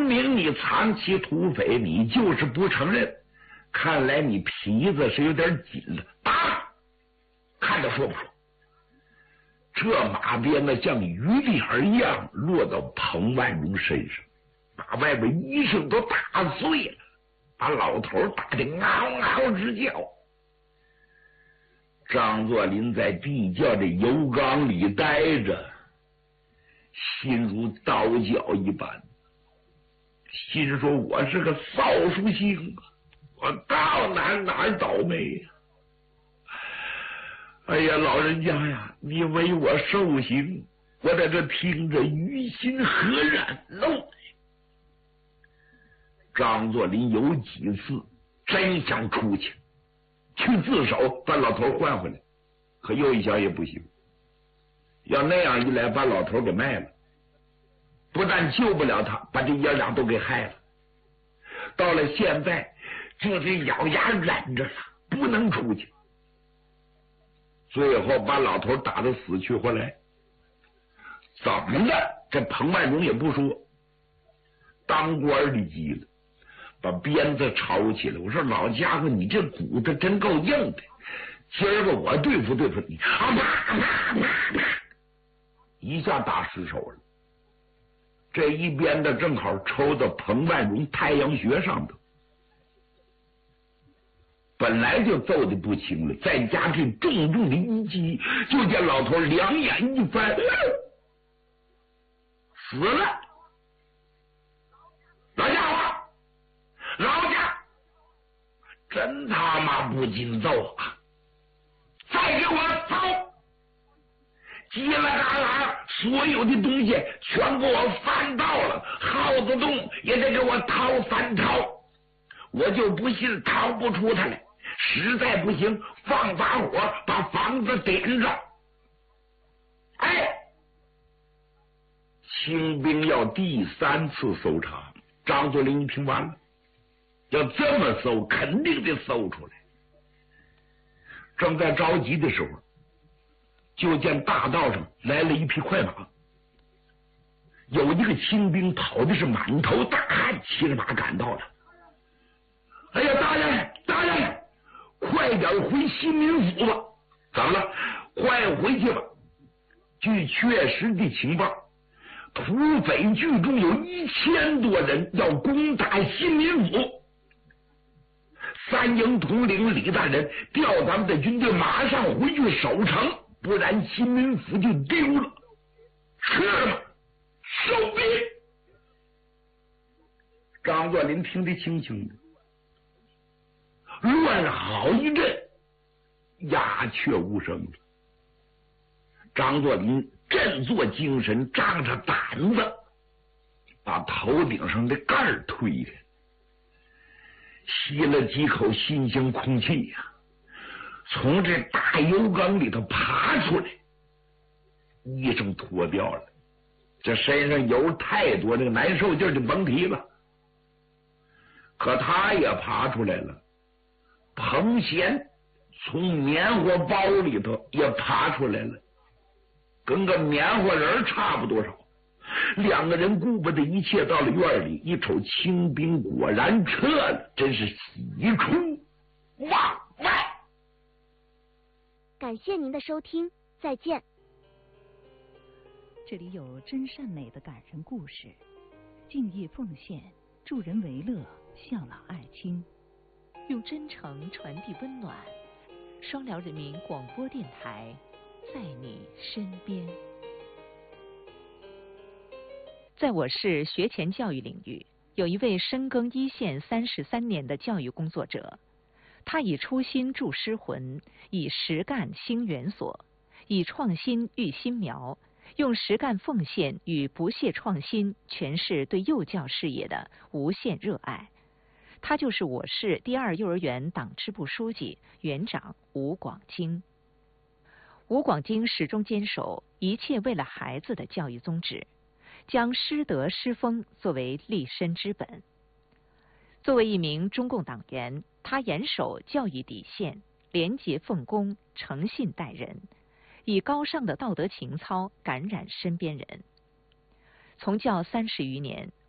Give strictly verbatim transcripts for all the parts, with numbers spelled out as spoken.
明你藏起土匪，你就是不承认。看来你皮子是有点紧了，打！看他说不说。这马鞭子像雨点一样落到彭万荣身上，把外边衣裳都打碎了，把老头打得嗷嗷直叫。张作霖在地窖的油缸里待着，心如刀绞一般，心说我是个扫帚星啊，我到哪儿哪儿倒霉呀、啊！哎呀，老人家呀，你为我受刑，我在这听着于心何然喽？张作霖有几次真想出去去自首，把老头换回来，可又一想也不行，要那样一来把老头给卖了，不但救不了他，把这爷俩都给害了。到了现在就得咬牙忍着了，不能出去。最后把老头打得死去活来。怎么的？这彭万荣也不说，当官的急了，把鞭子抄起来。我说老家伙，你这骨头真够硬的，今儿个我对付对付你，啪啪啪啪啪，一下打失手了。这一鞭子正好抽到彭万荣太阳穴上头，本来就揍得不轻了，再加这重重的一击，就见老头两眼一翻，死了。老家伙，老家真他妈不禁揍啊！再给我揍！叽啦啦啦，所有的东西全给我翻到了，耗子洞也得给我掏三掏，我就不信掏不出它来。实在不行，放把火把房子点着。哎，清兵要第三次搜查，张作霖一听完了，要这么搜，肯定得搜出来。正在着急的时候，就见大道上来了一匹快马，有一个清兵跑的是满头大汗，骑着马赶到了。哎呀，大人，大人！快点回新民府吧！怎么了？快回去吧！据确实的情报，土匪聚众有一千多人要攻打新民府。三营统领李大人调咱们的军队马上回去守城，不然新民府就丢了。是吗？收兵！张作霖听得清清的。乱了好一阵，鸦雀无声了。张作霖振作精神，仗着胆子，把头顶上的盖儿推开，吸了几口新鲜空气呀、啊，从这大油缸里头爬出来，衣裳脱掉了，这身上油太多，这个难受劲儿就甭提了。可他也爬出来了。彭贤从棉花包里头也爬出来了，跟个棉花人差不多少。两个人顾不得一切到了院里，一瞅清兵果然撤了，真是喜出望外。 感谢您的收听，再见。 这里有真善美的感人故事，敬业奉献，助人为乐，孝老爱亲。用真诚传递温暖，双辽人民广播电台，在你身边。在我市学前教育领域，有一位深耕一线三十三年的教育工作者，他以初心铸诗魂，以实干兴园所，以创新育新苗，用实干奉献与不懈创新诠释对幼教事业的无限热爱。他就是我市第二幼儿园党支部书记、园长吴广京。吴广京始终坚守一切为了孩子的教育宗旨，将师德师风作为立身之本。作为一名中共党员，他严守教育底线，廉洁奉公，诚信待人，以高尚的道德情操感染身边人。从教三十余年，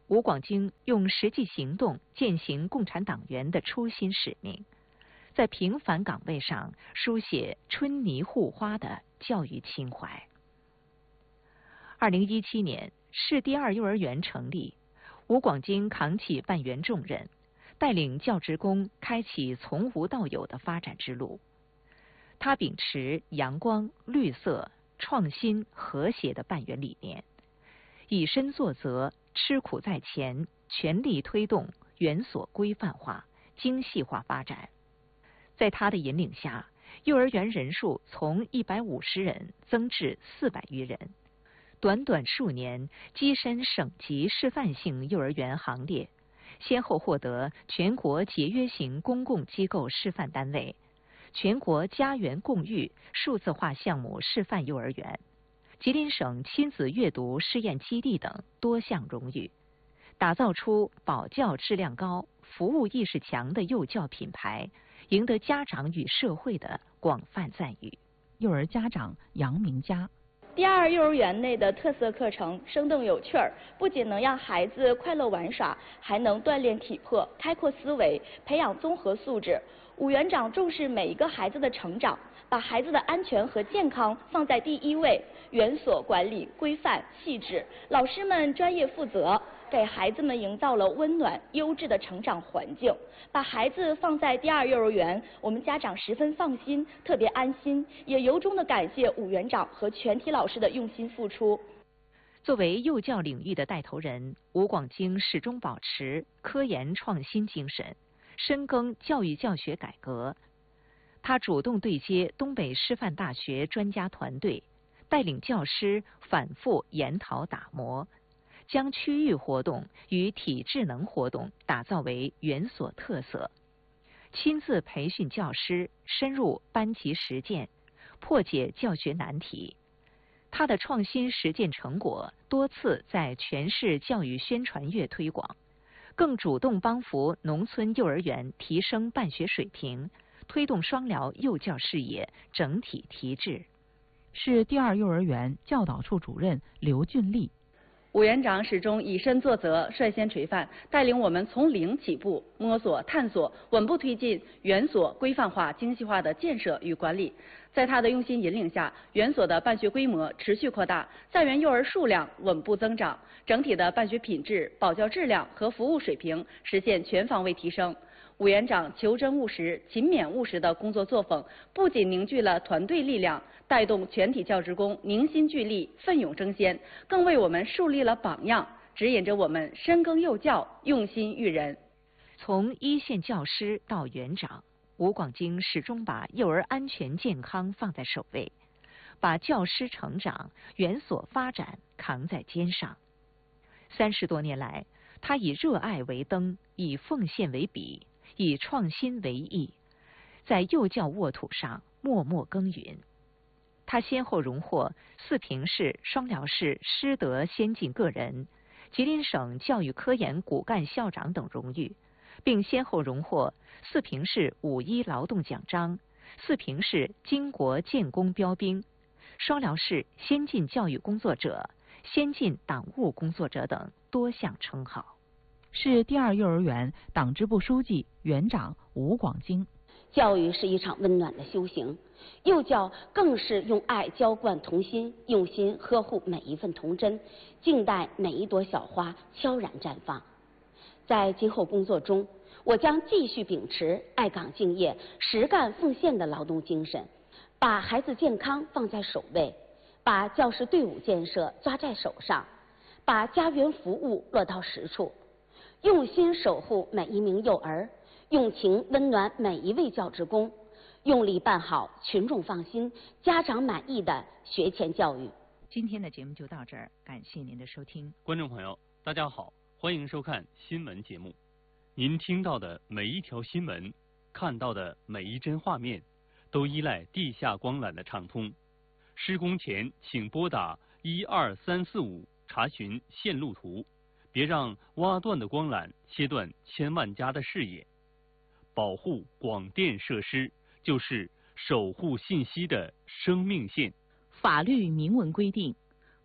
吴广京用实际行动践行共产党员的初心使命，在平凡岗位上书写春泥护花的教育情怀。二零一七年，市第二幼儿园成立，吴广京扛起办园重任，带领教职工开启从无到有的发展之路。他秉持阳光、绿色、创新、和谐的办园理念，以身作则，吃苦在前，全力推动园所规范化、精细化发展。在他的引领下，幼儿园人数从一百五十人增至四百余人，短短数年跻身省级示范性幼儿园行列，先后获得全国节约型公共机构示范单位、全国家园共育数字化项目示范幼儿园、吉林省亲子阅读试验基地等多项荣誉，打造出保教质量高、服务意识强的幼教品牌，赢得家长与社会的广泛赞誉。 幼儿家长杨明佳。 第二幼儿园内的特色课程生动有趣儿，不仅能让孩子快乐玩耍，还能锻炼体魄、开阔思维、培养综合素质。武园长重视每一个孩子的成长，把孩子的安全和健康放在第一位，园所管理规范细致，老师们专业负责，给孩子们营造了温暖优质的成长环境。把孩子放在第二幼儿园，我们家长十分放心，特别安心，也由衷的感谢武园长和全体老师的用心付出。 作为幼教领域的带头人，吴广京始终保持科研创新精神，深耕教育教学改革。他主动对接东北师范大学专家团队，带领教师反复研讨打磨，将区域活动与体智能活动打造为园所特色，亲自培训教师，深入班级实践，破解教学难题。他的创新实践成果多次在全市教育宣传月推广，更主动帮扶农村幼儿园提升办学水平，推动双疗幼教事业整体提质。 市第二幼儿园教导处主任刘俊丽。 武园长始终以身作则，率先垂范，带领我们从零起步，摸索探索，稳步推进园所规范化、精细化的建设与管理。在他的用心引领下，园所的办学规模持续扩大，在园幼儿数量稳步增长，整体的办学品质、保教质量和服务水平实现全方位提升。武园长求真务实、勤勉务实的工作作风，不仅凝聚了团队力量，带动全体教职工凝心聚力、奋勇争先，更为我们树立了榜样，指引着我们深耕幼教、用心育人。 从一线教师到园长，吴广京始终把幼儿安全健康放在首位，把教师成长、园所发展扛在肩上。三十多年来，他以热爱为灯，以奉献为笔，以创新为艺，在幼教沃土上默默耕耘。他先后荣获四平市、双辽市师德先进个人、吉林省教育科研骨干校长等荣誉，并先后荣获四平市五一劳动奖章、四平市巾帼建功标兵、双辽市先进教育工作者、先进党务工作者等多项称号。 市第二幼儿园党支部书记、园长吴广京。 教育是一场温暖的修行，幼教更是用爱浇灌童心，用心呵护每一份童真，静待每一朵小花悄然绽放。在今后工作中，我将继续秉持爱岗敬业、实干奉献的劳动精神，把孩子健康放在首位，把教师队伍建设抓在手上，把家园服务落到实处，用心守护每一名幼儿，用情温暖每一位教职工，用力办好群众放心、家长满意的学前教育。 今天的节目就到这儿，感谢您的收听。 观众朋友，大家好，欢迎收看新闻节目。您听到的每一条新闻，看到的每一帧画面，都依赖地下光缆的畅通。施工前请拨打一二三四五查询线路图，别让挖断的光缆切断千万家的视野。保护广电设施就是守护信息的生命线。 法律明文规定，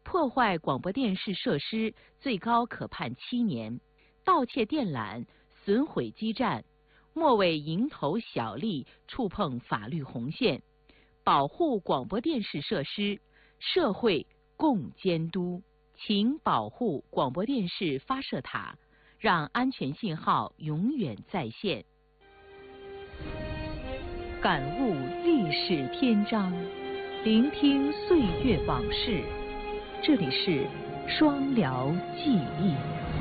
破坏广播电视设施，最高可判七年；盗窃电缆、损毁基站，莫为蝇头小利，触碰法律红线。保护广播电视设施，社会共监督，请保护广播电视发射塔，让安全信号永远在线。感悟历史篇章，聆听岁月往事。这里是双辽记忆。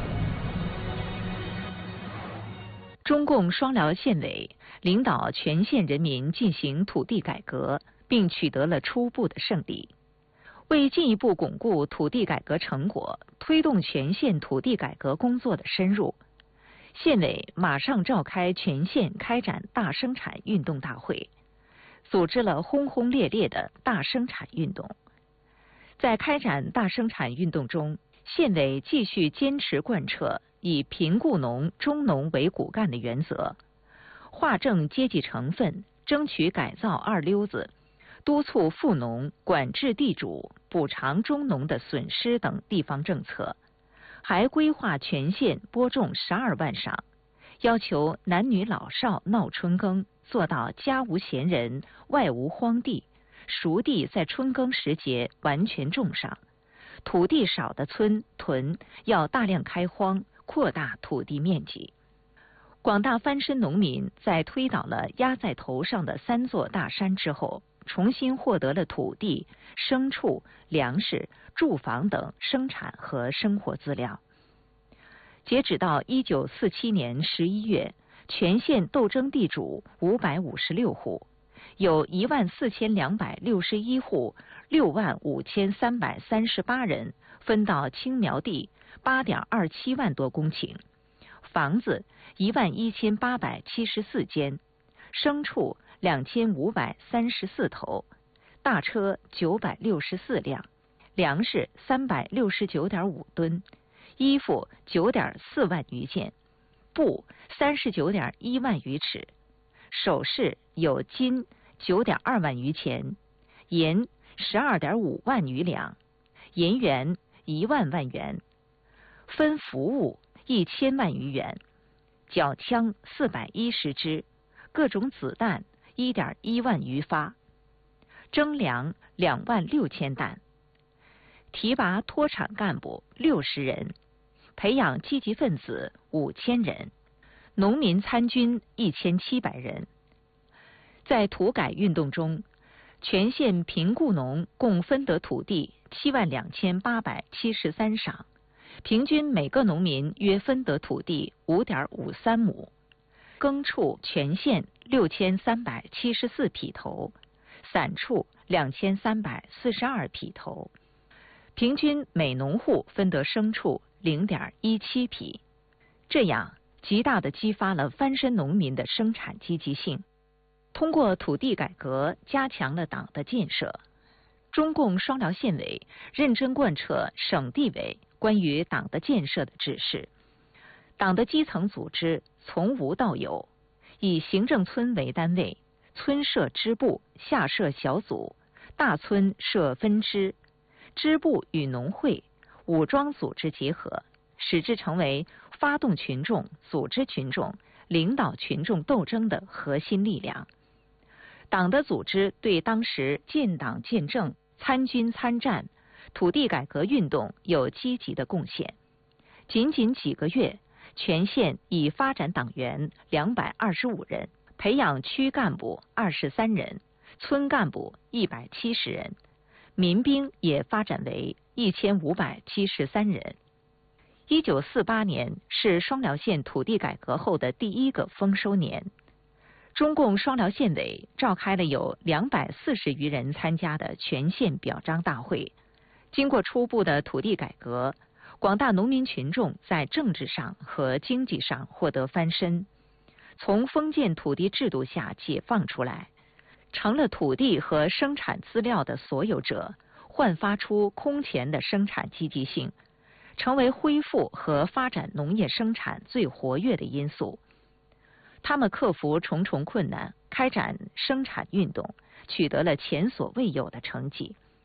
中共双辽县委领导全县人民进行土地改革，并取得了初步的胜利。为进一步巩固土地改革成果，推动全县土地改革工作的深入，县委马上召开全县开展大生产运动大会，组织了轰轰烈烈的大生产运动。在开展大生产运动中，县委继续坚持贯彻以贫雇农、中农为骨干的原则，划正阶级成分，争取改造二溜子，督促富农管制地主、补偿中农的损失等地方政策，还规划全县播种十二万晌，要求男女老少闹春耕，做到家无闲人，外无荒地，熟地在春耕时节完全种上，土地少的村屯要大量开荒，扩大土地面积。广大翻身农民在推倒了压在头上的三座大山之后，重新获得了土地、牲畜、粮食、住房等生产和生活资料。截止到一九四七年十一月，全县斗争地主五百五十六户，有一万四千两百六十一户，六万五千三百三十八人分到青苗地八点二七万多公顷，房子一万一千八百七十四间，牲畜两千五百三十四头，大车九百六十四辆，粮食三百六十九点五吨，衣服九点四万余件，布三十九点一万余尺，首饰有金九点二万余钱，银十二点五万余两，银元一万万元，分服务一千万余元，缴枪四百一十支，各种子弹一点一万余发，征粮两万六千担，提拔脱产干部六十人，培养积极分子五千人，农民参军一千七百人。在土改运动中，全县贫雇农共分得土地七万两千八百七十三晌，平均每个农民约分得土地五点五三亩，耕畜全县六千三百七十四匹头，散畜两千三百四十二匹头，平均每农户分得牲畜零点一七匹，这样极大地激发了翻身农民的生产积极性。通过土地改革，加强了党的建设。中共双辽县委认真贯彻省地委关于党的建设的指示，党的基层组织从无到有，以行政村为单位，村设支部，下设小组，大村设分支，支部与农会、武装组织结合，使之成为发动群众、组织群众、领导群众斗争的核心力量。党的组织对当时建党建政、参军参战、土地改革运动有积极的贡献。仅仅几个月，全县已发展党员两百二十五人，培养区干部二十三人，村干部一百七十人，民兵也发展为一千五百七十三人。一九四八年是双辽县土地改革后的第一个丰收年。中共双辽县委召开了有两百四十余人参加的全县表彰大会。经过初步的土地改革，广大农民群众在政治上和经济上获得翻身，从封建土地制度下解放出来，成了土地和生产资料的所有者，焕发出空前的生产积极性，成为恢复和发展农业生产最活跃的因素。他们克服重重困难，开展生产运动，取得了前所未有的成绩。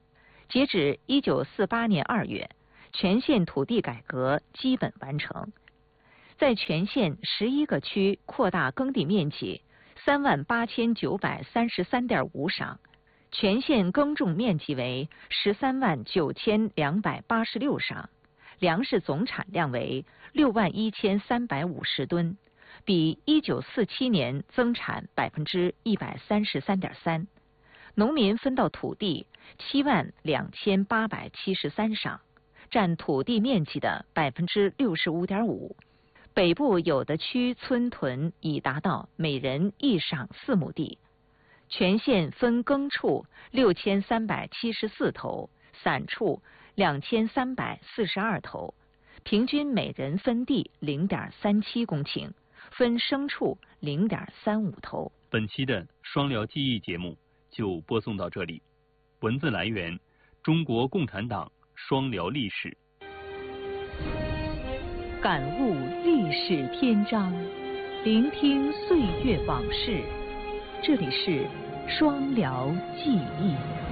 截止一九四八年二月，全县土地改革基本完成，在全县十一个区扩大耕地面积三万八千九百三十三点五晌，全县耕种面积为十三万九千两百八十六晌，粮食总产量为六万一千三百五十吨，比一九四七年增产百分之一百三十三点三。农民分到土地七万两千八百七十三晌，占土地面积的百分之六十五点五。北部有的区村屯已达到每人一晌四亩地。全县分耕处六千三百七十四头，散处两千三百四十二头，平均每人分地零点三七公顷，分牲畜零点三五头。 本期的双辽记忆节目就播送到这里，文字来源中国共产党双辽历史。 感悟历史篇章，聆听岁月往事。这里是双辽记忆。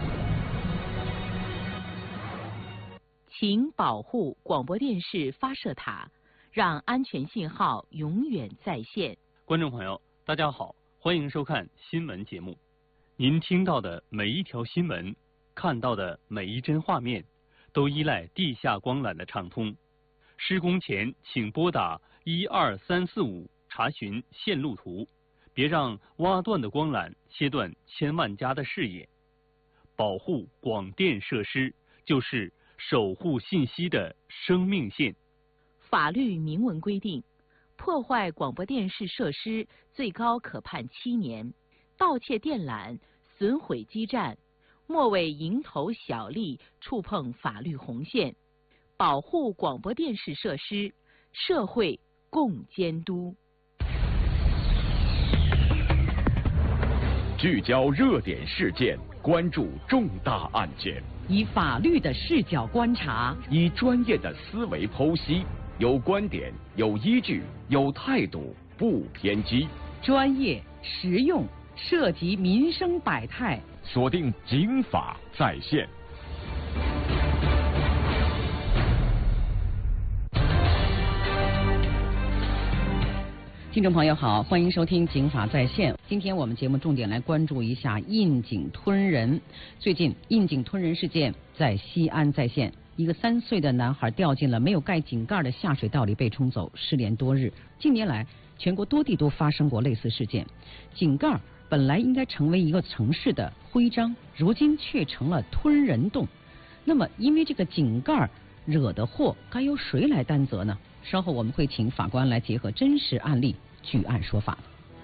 请保护广播电视发射塔，让安全信号永远在线。 观众朋友，大家好，欢迎收看新闻节目。您听到的每一条新闻，看到的每一帧画面，都依赖地下光缆的畅通。施工前请拨打一二三四五查询线路图，别让挖断的光缆切断千万家的视野。保护广电设施就是守护信息的生命线。 法律明文规定，破坏广播电视设施最高可判七年，盗窃电缆、损毁基站，莫为蝇头小利触碰法律红线。保护广播电视设施，社会共监督。 聚焦热点事件，关注重大案件， 以法律的视角观察， 以专业的思维剖析，有观点，有依据，有态度，不偏激， 专业实用，涉及民生百态。 锁定警法在线。 听众朋友好，欢迎收听警法在线。今天我们节目重点来关注一下窨井吞人。最近窨井吞人事件在西安再现，一个三岁的男孩掉进了没有盖井盖的下水道里被冲走，失联多日。近年来全国多地都发生过类似事件，井盖本来应该成为一个城市的徽章，如今却成了吞人洞。那么因为这个井盖惹的祸，该由谁来担责呢？稍后我们会请法官来结合真实案例据案说法。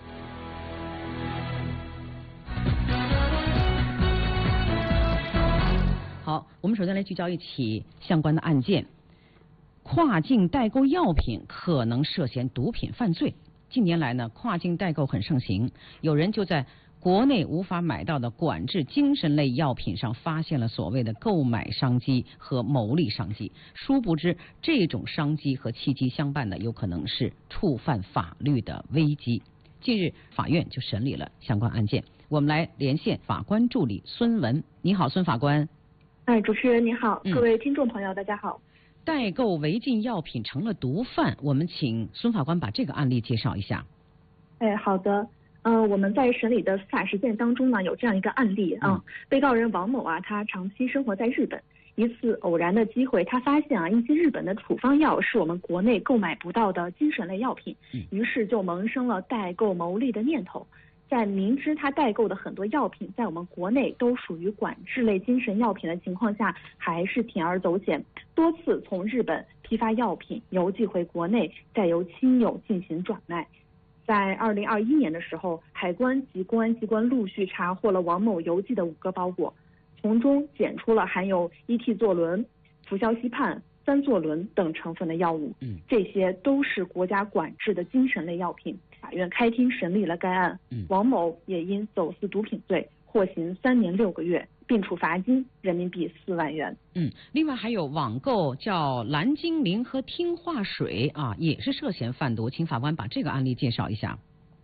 好，我们首先来聚焦一起相关的案件：跨境代购药品可能涉嫌毒品犯罪。近年来呢，跨境代购很盛行，有人就在国内无法买到的管制精神类药品上发现了所谓的购买商机和牟利商机，殊不知这种商机和契机相伴的有可能是触犯法律的危机。近日法院就审理了相关案件，我们来连线法官助理孙文。你好，孙法官。 哎，主持人你好， 嗯、 各位听众朋友大家好。 代购违禁药品成了毒贩，我们请孙法官把这个案例介绍一下。 哎，好的。呃，我们在审理的司法实践当中呢，有这样一个案例啊，嗯、被告人王某啊，他长期生活在日本，一次偶然的机会，他发现啊，一些日本的处方药是我们国内购买不到的精神类药品， 嗯、 于是就萌生了代购牟利的念头。在明知他代购的很多药品在我们国内都属于管制类精神药品的情况下，还是铤而走险，多次从日本批发药品邮寄回国内，再由亲友进行转卖。在二零二一年的时候，海关及公安机关陆续查获了王某邮寄的五个包裹，从中检出了含有伊替唑仑、氟硝西泮、三唑仑等成分的药物， 嗯， 这些都是国家管制的精神类药品。法院开庭审理了该案， 嗯、 王某也因走私毒品罪获刑三年六个月，并处罚金人民币四万元。 嗯，另外还有网购叫蓝精灵和听话水啊，也是涉嫌贩毒，请法官把这个案例介绍一下。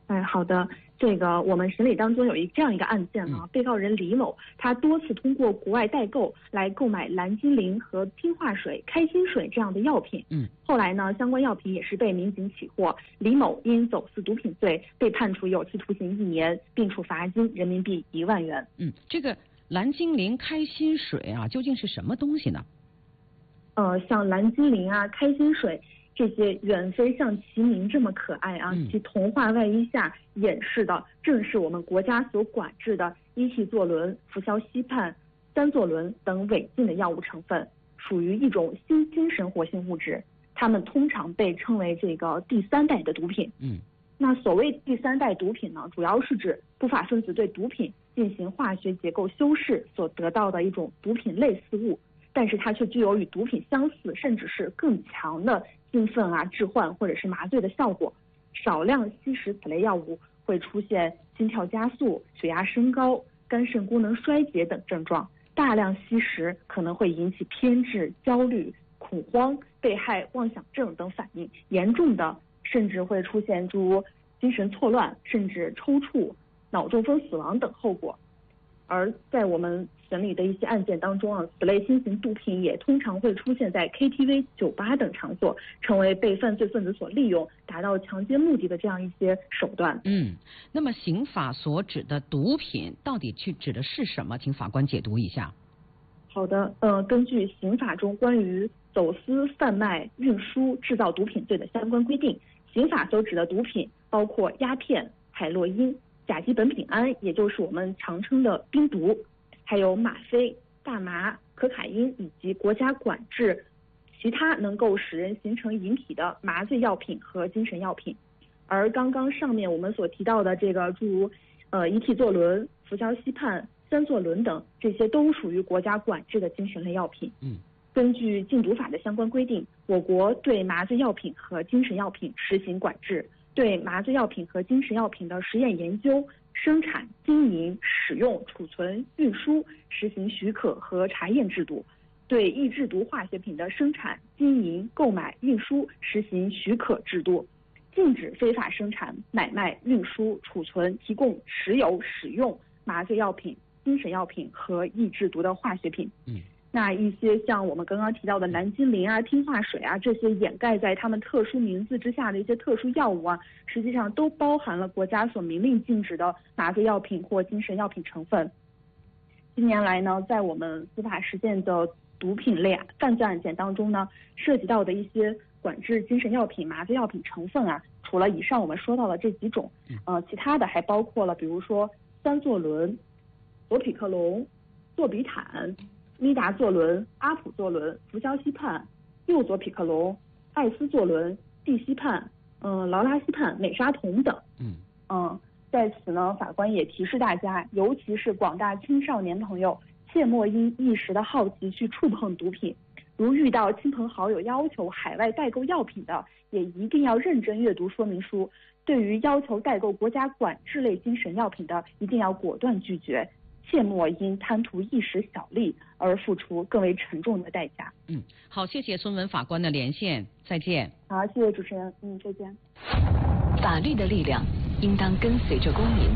哎，好的。这个我们审理当中有一这样一个案件啊，被告人李某，他多次通过国外代购来购买蓝精灵和听话水、开心水这样的药品。 嗯， 后来呢，相关药品也是被民警起获，李某因走私毒品罪被判处有期徒刑一年，并处罚金人民币一万元。 嗯，这个蓝精灵、开心水啊，究竟是什么东西呢？ 呃，像蓝精灵啊、开心水。这些远非像其名这么可爱啊！ 嗯、 其童话外衣下掩饰的，正是我们国家所管制的一替唑仑、氟硝西泮、三唑仑等违禁的药物成分，属于一种新精神活性物质。它们通常被称为这个第三代的毒品。 嗯， 那所谓第三代毒品呢，主要是指不法分子对毒品进行化学结构修饰所得到的一种毒品类似物，但是它却具有与毒品相似，甚至是更强的兴奋啊、致幻或者是麻醉的效果。少量吸食此类药物会出现心跳加速、血压升高、肝肾功能衰竭等症状；大量吸食可能会引起偏执、焦虑、恐慌、被害妄想症等反应，严重的甚至会出现诸如精神错乱、甚至抽搐、脑中风死亡等后果。而在我们审理的一些案件当中啊，此类新型毒品也通常会出现在 K T V、酒吧等场所，成为被犯罪分子所利用，达到强奸目的的这样一些手段。 嗯，那么刑法所指的毒品到底去指的是什么？请法官解读一下。 好的，呃，根据刑法中关于走私、贩卖、运输、制造毒品罪的相关规定，刑法所指的毒品包括鸦片、海洛因、甲基苯丙胺，也就是我们常称的冰毒，还有吗啡、大麻、可卡因以及国家管制其他能够使人形成瘾体的麻醉药品和精神药品。而刚刚上面我们所提到的这个诸如呃一替唑仑、氟硝西泮、三唑仑等，这些都属于国家管制的精神类药品。 嗯， 根据禁毒法的相关规定，我国对麻醉药品和精神药品实行管制，对麻醉药品和精神药品的实验研究、生产、经营、使用、储存、运输实行许可和查验制度，对易制毒化学品的生产、经营、购买、运输实行许可制度，禁止非法生产、买卖、运输、储存、提供、持有、使用麻醉药品、精神药品和易制毒的化学品。 嗯。 那一些像我们刚刚提到的蓝精灵啊、听话水啊，这些掩盖在他们特殊名字之下的一些特殊药物啊，实际上都包含了国家所明令禁止的麻醉药品或精神药品成分。近年来呢，在我们司法实践的毒品类犯罪案件当中呢，涉及到的一些管制精神药品、麻醉药品成分啊，除了以上我们说到的这几种，呃，其他的还包括了比如说三唑仑、左匹克隆、唑比坦、咪达唑仑、阿普唑仑、氟硝西泮、右左匹克隆、艾司唑仑、地西泮、嗯、劳拉西泮、美沙酮等。 嗯嗯，在此呢，法官也提示大家，尤其是广大青少年朋友，切莫因一时的好奇去触碰毒品。如遇到亲朋好友要求海外代购药品的，也一定要认真阅读说明书。对于要求代购国家管制类精神药品的，一定要果断拒绝。切莫因贪图一时小利而付出更为沉重的代价。 嗯，好，谢谢孙文法官的连线，再见。 好，谢谢主持人，嗯，再见。 法律的力量应当跟随着公民，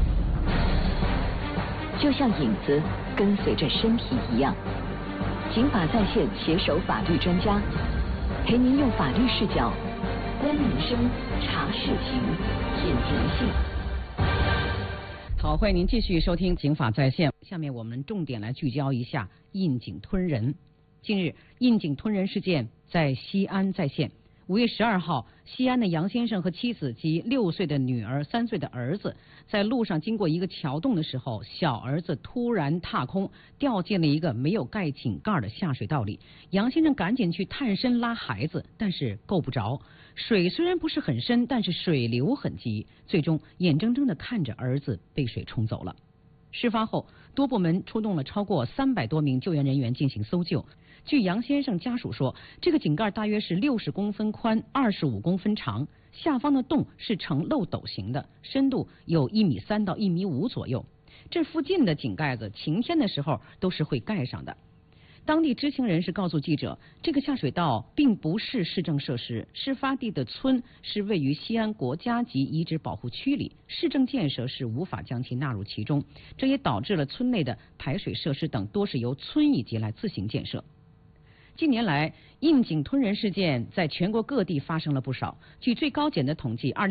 就像影子跟随着身体一样。警法在线携手法律专家，陪您用法律视角观民生、查事情、品人性。 好，欢迎您继续收听《警法在线》。下面我们重点来聚焦一下印井吞人。近日，印井吞人事件在西安再现。五月十二号，西安的杨先生和妻子及六岁的女儿、三岁的儿子，在路上经过一个桥洞的时候，小儿子突然踏空，掉进了一个没有盖井盖的下水道里。杨先生赶紧去探身拉孩子，但是够不着。水虽然不是很深，但是水流很急，最终眼睁睁地看着儿子被水冲走了。事发后，多部门出动了超过三百多名救援人员进行搜救。据杨先生家属说，这个井盖大约是六十公分宽、二十五公分长，下方的洞是呈漏斗形的，深度有一米三到一米五左右。这附近的井盖子晴天的时候都是会盖上的。 当地知情人士告诉记者，这个下水道并不是市政设施，事发地的村是位于西安国家级遗址保护区里，市政建设是无法将其纳入其中，这也导致了村内的排水设施等多是由村一级来自行建设。近年来，窨井吞人事件在全国各地发生了不少。据最高检的统计，